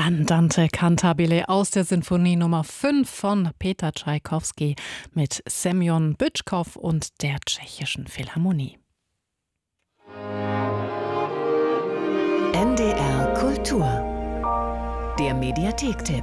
Andante Cantabile aus der Sinfonie Nummer 5 von Peter Tschaikowski mit Semjon Bytschkow und der Tschechischen Philharmonie. NDR Kultur. Der Mediathek-Tipp.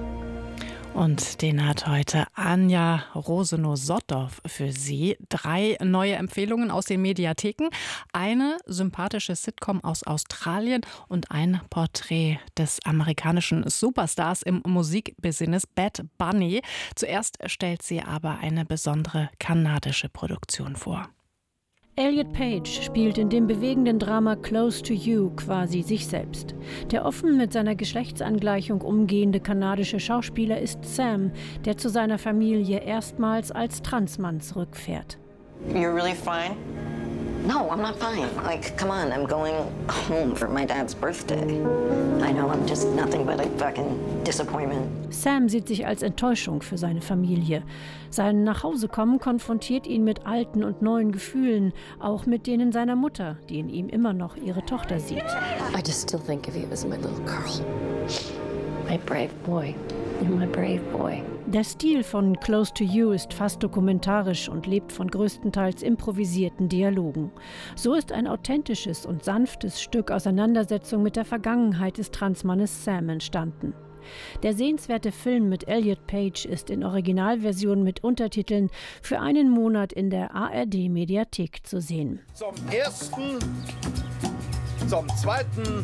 Und den hat heute Anja Rosenow-Sottdorf für Sie. 3 neue Empfehlungen aus den Mediatheken. Eine sympathische Sitcom aus Australien und ein Porträt des amerikanischen Superstars im Musikbusiness, Bad Bunny. Zuerst stellt sie aber eine besondere kanadische Produktion vor. Elliot Page spielt in dem bewegenden Drama Close to You quasi sich selbst. Der offen mit seiner Geschlechtsangleichung umgehende kanadische Schauspieler ist Sam, der zu seiner Familie erstmals als Transmann zurückfährt. You're really fine? No, I'm not fine. Like, come on, I'm going home for my dad's birthday. I know I'm just nothing but a fucking disappointment. Sam sieht sich als Enttäuschung für seine Familie. Sein Nachhausekommen konfrontiert ihn mit alten und neuen Gefühlen, auch mit denen seiner Mutter, die in ihm immer noch ihre Tochter sieht. I just still think of you as my little girl. My brave boy. You're my brave boy. Der Stil von Close to You ist fast dokumentarisch und lebt von größtenteils improvisierten Dialogen. So ist ein authentisches und sanftes Stück Auseinandersetzung mit der Vergangenheit des Transmannes Sam entstanden. Der sehenswerte Film mit Elliot Page ist in Originalversion mit Untertiteln für einen Monat in der ARD-Mediathek zu sehen. Zum ersten, zum zweiten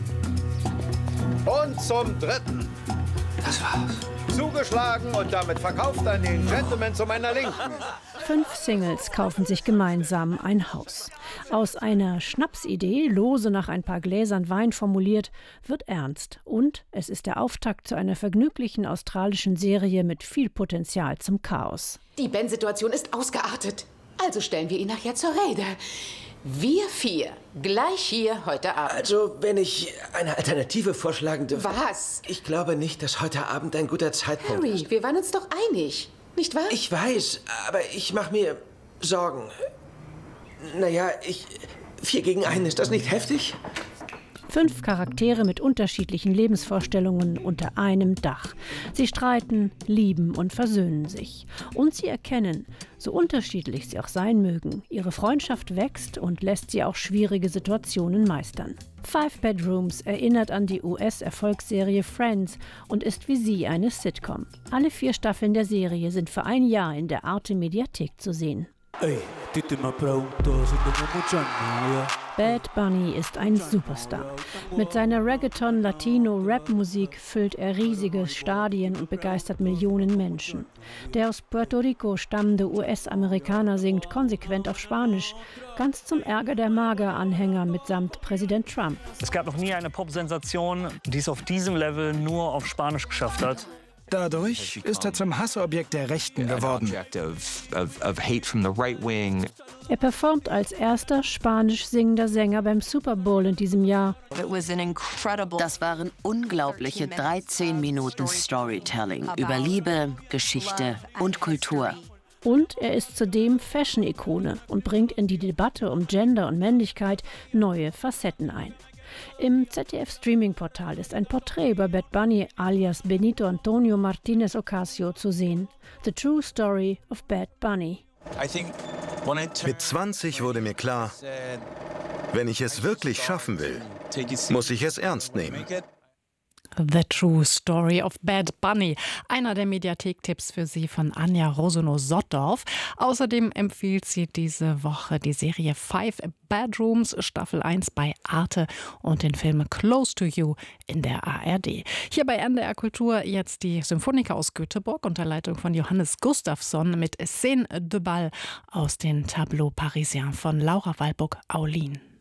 und zum dritten. Das war's. Zugeschlagen und damit verkauft an den Gentleman zu meiner Linken. 5 Singles kaufen sich gemeinsam ein Haus. Aus einer Schnapsidee, lose nach ein paar Gläsern Wein formuliert, wird ernst. Und es ist der Auftakt zu einer vergnüglichen australischen Serie mit viel Potenzial zum Chaos. Die Ben-Situation ist ausgeartet. Also stellen wir ihn nachher zur Rede. Wir 4, gleich hier heute Abend. Also, wenn ich eine Alternative vorschlagen dürfte. Was? Ich glaube nicht, dass heute Abend ein guter Zeitpunkt Harry, ist. wir waren uns doch einig, nicht wahr? Ich weiß, aber ich mache mir Sorgen. Naja, 4 gegen 1, ist das nicht heftig? 5 Charaktere mit unterschiedlichen Lebensvorstellungen unter einem Dach. Sie streiten, lieben und versöhnen sich. Und sie erkennen, so unterschiedlich sie auch sein mögen, ihre Freundschaft wächst und lässt sie auch schwierige Situationen meistern. 5 Bedrooms erinnert an die US-Erfolgsserie Friends und ist wie sie eine Sitcom. Alle 4 Staffeln der Serie sind für ein Jahr in der Arte-Mediathek zu sehen. Bad Bunny ist ein Superstar. Mit seiner Reggaeton-Latino-Rap-Musik füllt er riesige Stadien und begeistert Millionen Menschen. Der aus Puerto Rico stammende US-Amerikaner singt konsequent auf Spanisch, ganz zum Ärger der MAGA-Anhänger mitsamt Präsident Trump. Es gab noch nie eine Pop-Sensation, die es auf diesem Level nur auf Spanisch geschafft hat. Dadurch ist er zum Hassobjekt der Rechten geworden. Er performt als erster spanisch singender Sänger beim Super Bowl in diesem Jahr. Das waren unglaubliche 13 Minuten Storytelling über Liebe, Geschichte und Kultur. Und er ist zudem Fashion-Ikone und bringt in die Debatte um Gender und Männlichkeit neue Facetten ein. Im ZDF-Streaming-Portal ist ein Porträt über Bad Bunny alias Benito Antonio Martinez Ocasio zu sehen. The True Story of Bad Bunny. Mit 20 wurde mir klar, wenn ich es wirklich schaffen will, muss ich es ernst nehmen. The True Story of Bad Bunny. Einer der Mediathek-Tipps für Sie von Anja Rosenow-Sottdorf. Außerdem empfiehlt sie diese Woche die Serie 5 Bedrooms, Staffel 1 bei Arte und den Film Close to You in der ARD. Hier bei NDR Kultur jetzt die Symphoniker aus Göteborg unter Leitung von Johannes Gustafsson mit Scène de Bal aus den Tableaux Parisiens von Laura Walburg-Aulin.